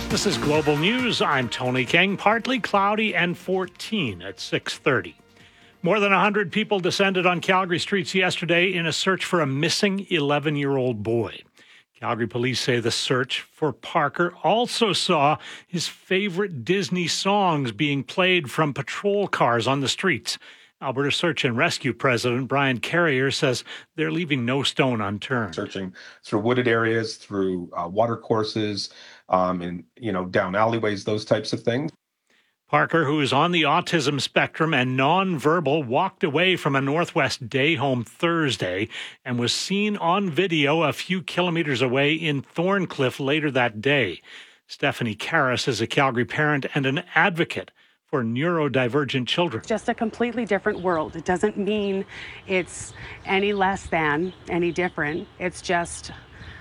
This is Global News. I'm Tony King. Partly cloudy and 14 at 6:30. More than 100 people descended on Calgary streets yesterday in a search for a missing 11-year-old boy. Calgary police say the search for Parker also saw his favorite Disney songs being played from patrol cars on the streets. Alberta Search and Rescue President Brian Carrier says they're leaving no stone unturned. Searching through wooded areas, through water courses, and down alleyways, those types of things. Parker, who is on the autism spectrum and nonverbal, walked away from a Northwest day home Thursday and was seen on video a few kilometers away in Thorncliffe later that day. Stephanie Karras is a Calgary parent and an advocate for neurodivergent children. It's just a completely different world. It doesn't mean it's any less than, any different. It's just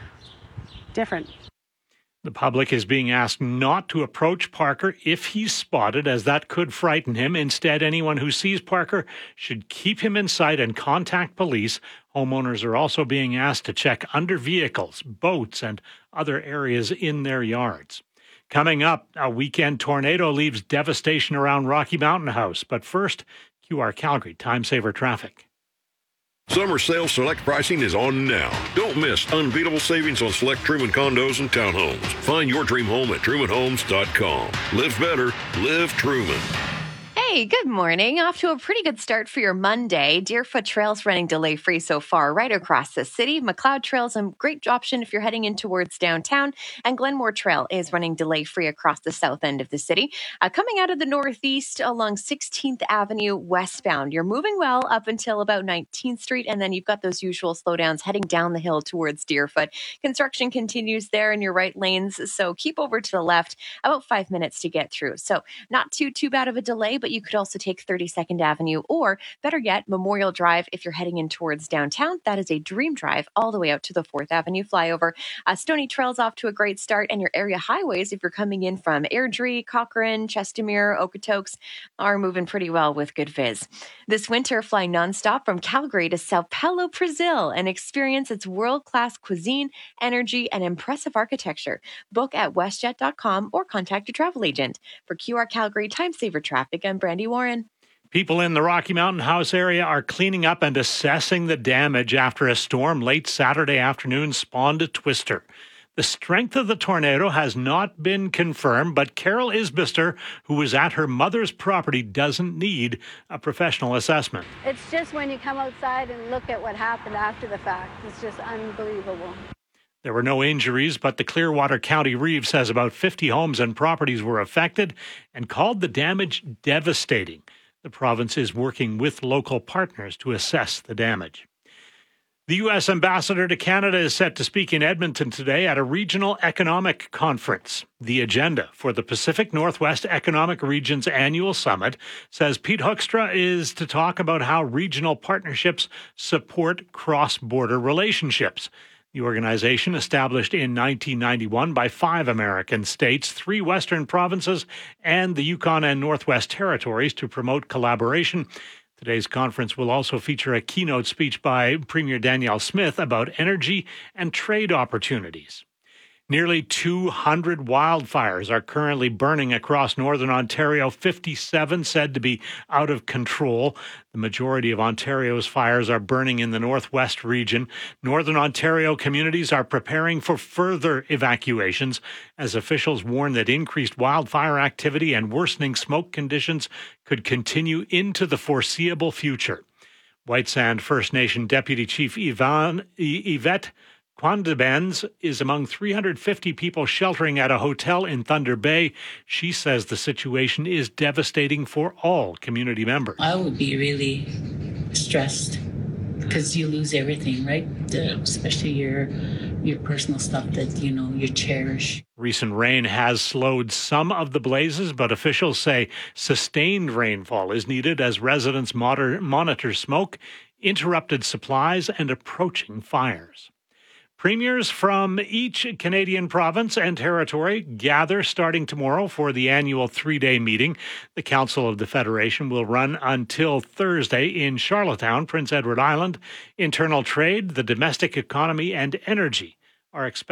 different. The public is being asked not to approach Parker if he's spotted, as that could frighten him. Instead, anyone who sees Parker should keep him in sight and contact police. Homeowners are also being asked to check under vehicles, boats, and other areas in their yards. Coming up, a weekend tornado leaves devastation around Rocky Mountain House. But first, QR Calgary Time Saver Traffic. Summer sale select pricing is on now. Don't miss unbeatable savings on select Truman condos and townhomes. Find your dream home at trumanhomes.com. Live better, live Truman. Hey, good morning. Off to a pretty good start for your Monday. Deerfoot Trail's running delay-free so far right across the city. McLeod Trail's a great option if you're heading in towards downtown. And Glenmore Trail is running delay-free across the south end of the city. Coming out of the northeast along 16th Avenue westbound. You're moving well up until about 19th Street, and then you've got those usual slowdowns heading down the hill towards Deerfoot. Construction continues there in your right lanes, so keep over to the left. About 5 minutes to get through. So not too bad of a delay, but you could also take 32nd Avenue or, better yet, Memorial Drive if you're heading in towards downtown. That is a dream drive all the way out to the 4th Avenue flyover. Stony Trail's off to a great start, and your area highways, if you're coming in from Airdrie, Cochrane, Chestermere, Okotoks, are moving pretty well with good viz. This winter, fly nonstop from Calgary to Sao Paulo, Brazil, and experience its world-class cuisine, energy, and impressive architecture. Book at westjet.com or contact your travel agent. For QR Calgary Time Saver Traffic, I'm Brandy Warren. People in the Rocky Mountain House area are cleaning up and assessing the damage after a storm late Saturday afternoon spawned a twister. The strength of the tornado has not been confirmed, but Carol Isbister, who was at her mother's property, doesn't need a professional assessment. It's just when you come outside and look at what happened after the fact, it's just unbelievable. There were no injuries, but the Clearwater County Reeve says about 50 homes and properties were affected and called the damage devastating. The province is working with local partners to assess the damage. The U.S. ambassador to Canada is set to speak in Edmonton today at a regional economic conference. The agenda for the Pacific Northwest Economic Region's annual summit says Pete Hoekstra is to talk about how regional partnerships support cross-border relationships. The organization, established in 1991 by 5 American states, 3 Western provinces, and the Yukon and Northwest Territories to promote collaboration. Today's conference will also feature a keynote speech by Premier Danielle Smith about energy and trade opportunities. Nearly 200 wildfires are currently burning across northern Ontario, 57 said to be out of control. The majority of Ontario's fires are burning in the northwest region. Northern Ontario communities are preparing for further evacuations as officials warn that increased wildfire activity and worsening smoke conditions could continue into the foreseeable future. White Sand First Nation Deputy Chief Yvette Quandebens is among 350 people sheltering at a hotel in Thunder Bay. She says the situation is devastating for all community members. I would be really stressed because you lose everything, right? Especially your personal stuff that, you cherish. Recent rain has slowed some of the blazes, but officials say sustained rainfall is needed as residents monitor smoke, interrupted supplies, and approaching fires. Premiers from each Canadian province and territory gather starting tomorrow for the annual 3-day meeting. The Council of the Federation will run until Thursday in Charlottetown, Prince Edward Island. Internal trade, the domestic economy, and energy are expected